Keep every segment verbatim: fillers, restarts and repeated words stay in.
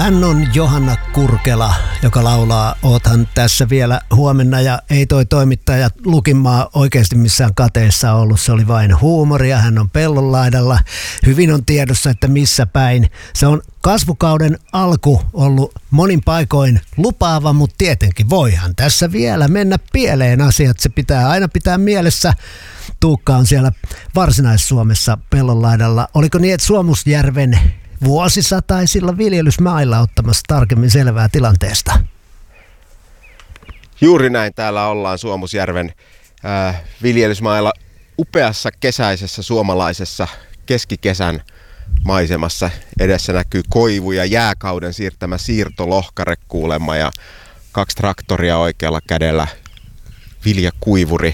Hän on Johanna Kurkela, joka laulaa Oothan tässä vielä huomenna, ja ei toi toimittaja Lukinmaa oikeasti missään kateessa ollut. Se oli vain huumoria. Hän on pellonlaidalla. Hyvin on tiedossa, että missä päin. Se on kasvukauden alku ollut monin paikoin lupaava, mutta tietenkin voihan tässä vielä mennä pieleen asiat. Se pitää aina pitää mielessä. Tuukka on siellä Varsinais-Suomessa pellonlaidalla. Oliko niin, että Suomusjärven vuosisataisilla viljelysmailla ottamassa tarkemmin selvää tilanteesta? Juuri näin, täällä ollaan Suomusjärven äh, viljelysmailla upeassa kesäisessä suomalaisessa keskikesän maisemassa. Edessä näkyy koivu ja jääkauden siirtämä siirtolohkare kuulemma ja kaksi traktoria oikealla kädellä, viljakuivuri.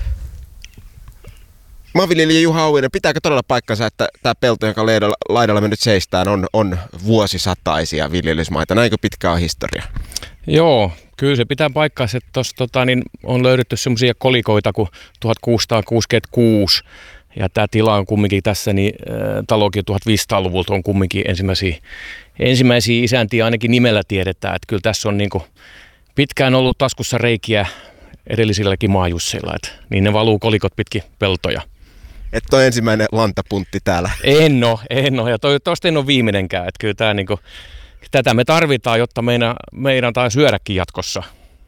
Maanviljelijä Juha Auvinen, pitääkö todella paikkansa, että tämä pelto, jonka laidalla, laidalla me nyt seistään, on, on vuosisataisia viljelysmaita? Näinkö pitkä on historia? Joo, kyllä se pitää paikkansa, että tuossa tota, niin on löydetty semmoisia kolikoita kuin tuhatkuusisataakuusikymmentäkuusi, ja tämä tila on kumminkin tässä, niin äh, talokin tuhatviisisataaluvulta on kumminkin ensimmäisiä, ensimmäisiä isäntiä ainakin nimellä tiedetään, että kyllä tässä on niin kuin pitkään ollut taskussa reikiä edellisilläkin maajusseilla, että niin ne valuu kolikot pitkin peltoja. Että on ensimmäinen lantapuntti täällä. En ole, en ole, ja toivottavasti en ole viimeinenkään. Että kyllä tämä, niin kuin, tätä me tarvitaan, jotta meidän, meidän taas syödäkin jatkossa.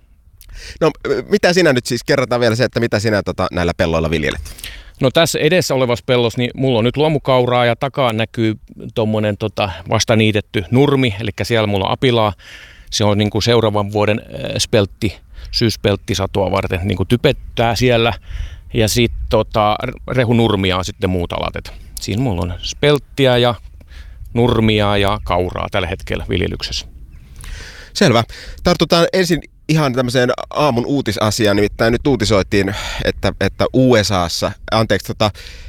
No mitä sinä nyt siis, kerrotaan vielä se, että mitä sinä tota, näillä pelloilla viljelet? No tässä edessä olevassa pellossa, niin mulla on nyt luomukauraa ja takaa näkyy tuommoinen tota, vasta niitetty nurmi, eli siellä mulla on apilaa. Se on niin kuin seuraavan vuoden speltti, syyspelttisatoa varten, niin kuin typettää siellä. Ja sitten tota, rehunurmia on sitten muut alat. Et siinä mulla on spelttiä ja nurmia ja kauraa tällä hetkellä viljelyksessä. Selvä. Tartutaan ensin ihan tämmöiseen aamun uutisasiaan. Nimittäin nyt uutisoitiin, että, että U S A:ssa, anteeksi, tota,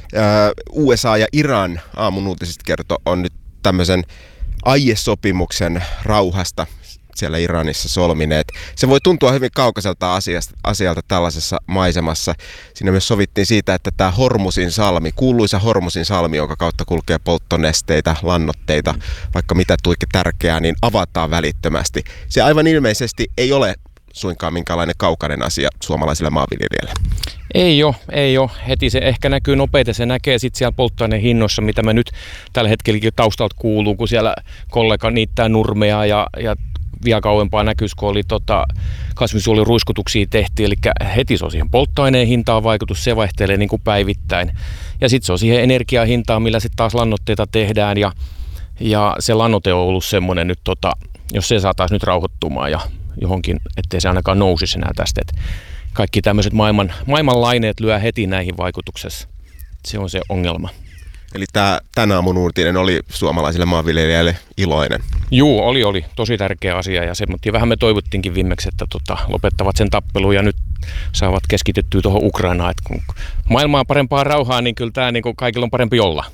U S A ja Iran aamun uutisista kertoo on nyt tämmöisen aiesopimuksen rauhasta siellä Iranissa solmineet. Se voi tuntua hyvin kaukaiselta asiasta, asialta tällaisessa maisemassa. Siinä myös sovittiin siitä, että tämä Hormusin salmi, kuuluisa Hormusin salmi, jonka kautta kulkee polttonesteitä, lannoitteita, vaikka mitä tuikin tärkeää, niin avataan välittömästi. Se aivan ilmeisesti ei ole suinkaan minkäänlainen kaukainen asia suomalaisille maanviljelijöille. Ei ole, ei ole. Heti se ehkä näkyy nopeita, se näkee sitten siellä polttoaineen hinnoissa, mitä me nyt tällä hetkelläkin taustalta kuuluu, kun siellä kollega niittää nurmea ja, ja vielä kauempaa näkyisi, kun oli tota, kasvinsuojeluruiskutuksia tehtiin, eli heti se on siihen polttoaineen hintaan vaikutus, se vaihtelee niin kuin päivittäin. Ja sitten se on siihen energiahintaan, millä sitten taas lannoitteita tehdään, ja, ja se lannoite on ollut semmoinen nyt, tota, jos se saataisiin nyt rauhoittumaan ja johonkin, ettei se ainakaan nousisi enää tästä, että kaikki tämmöiset maailman, maailman laineet lyö heti näihin vaikutuksessa. Se on se ongelma. Eli tämä tämän aamun uutinen oli suomalaisille maanviljelijöille iloinen. Juu, oli, oli. Tosi tärkeä asia, ja se, mutta vähän me toivottiinkin viimeksi, että tota, lopettavat sen tappelun ja nyt saavat keskitettyä tuohon Ukrainaan. Et kun maailmaa on parempaa rauhaa, niin kyllä tämä niin kuin kaikilla on parempi olla.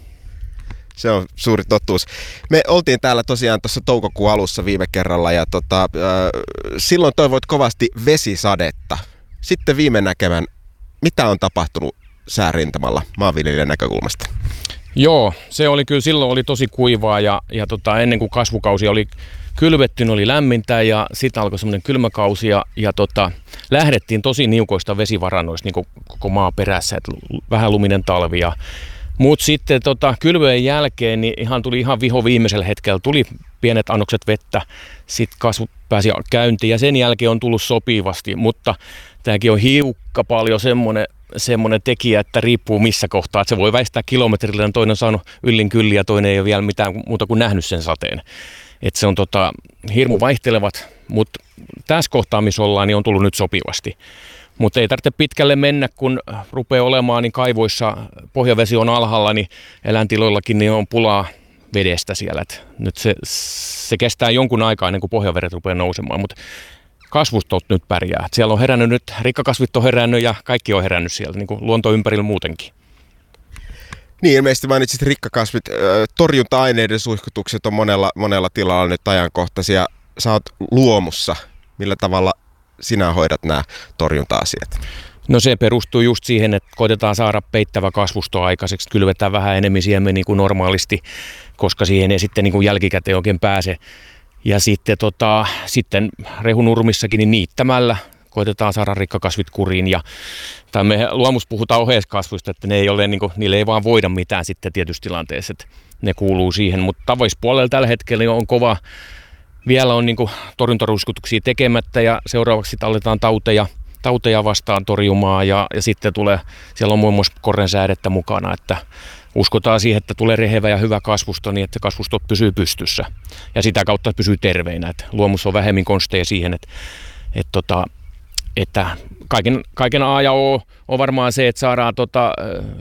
Se on suuri totuus. Me oltiin täällä tosiaan tuossa toukokuun alussa viime kerralla, ja tota, äh, silloin toivoit kovasti vesisadetta. Sitten viime näkemän, mitä on tapahtunut säärintamalla maanviljelijän näkökulmasta? Joo, se oli kyllä, silloin oli tosi kuivaa, ja, ja tota, ennen kuin kasvukausi oli kylvetty, oli lämmintä, ja sitten alkoi semmoinen kylmäkausi, ja, ja tota, lähdettiin tosi niukoista vesivarannoista niin kuin koko maaperässä, että vähän luminen talvi. Mutta sitten tota, kylvöjen jälkeen niin ihan tuli ihan viho viimeisellä hetkellä, tuli pienet annokset vettä, sitten kasvu pääsi käyntiin, ja sen jälkeen on tullut sopivasti, mutta tämäkin on hiukka paljon semmoinen, semmoinen tekijä, että riippuu missä kohtaa, että se voi väistää kilometrillä, toinen on saanut yllin kyllin ja toinen ei ole vielä mitään muuta kuin nähnyt sen sateen. Että se on tota, hirmu vaihtelevat, mutta tässä kohtaa, missä ollaan, niin on tullut nyt sopivasti. Mutta ei tarvitse pitkälle mennä, kun rupeaa olemaan, niin kaivoissa pohjavesi on alhaalla, niin eläintiloillakin niin on pulaa vedestä siellä. Et nyt se, se kestää jonkun aikaa ennen kuin pohjavedet rupeaa nousemaan, mutta kasvustot nyt pärjää. Et siellä on herännyt nyt, rikkakasvit on herännyt ja kaikki on herännyt siellä, niin kuin luonto ympärillä muutenkin. Niin, ilmeisesti mainitsit rikkakasvit. Torjunta-aineiden suihkutukset on monella, monella tilalla nyt ajankohtaisia. Sä oot luomussa. Millä tavalla sinä hoidat nämä torjunta-asiat? No se perustuu just siihen, että koitetaan saada peittävä kasvusto aikaiseksi, kylvetään vähän enemmän siemeniä kuin normaalisti, koska siihen ei sitten niin kuin jälkikäteen oikein pääse. Ja sitten, tota, sitten rehunurmissakin niin niittämällä koitetaan saada rikkakasvit kuriin. Ja, tai me luomus puhutaan oheiskasvuista, että ne ei ole, niin kuin, niille ei vaan voida mitään sitten tietysti tilanteessa, että ne kuuluu siihen. Mutta tavoispuolella tällä hetkellä on kova, vielä on niin kuin torjuntaruiskutuksia tekemättä ja seuraavaksi sitten aletaan tauteja, tauteja vastaan torjumaan ja, ja sitten tulee, siellä on muun muassa korrensäädettä mukana, että uskotaan siihen, että tulee rehevä ja hyvä kasvusto niin, että se kasvusto pysyy pystyssä ja sitä kautta pysyy terveinä. Että luomus on vähemmin konsteja siihen, että, että, tota, että kaiken, kaiken A ja O on varmaan se, että saadaan tota,